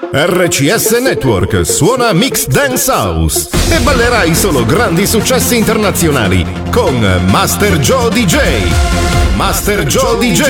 RCS Network suona Mix Dance House e ballerai solo grandi successi internazionali con Master Joe DJ. Master Joe DJ.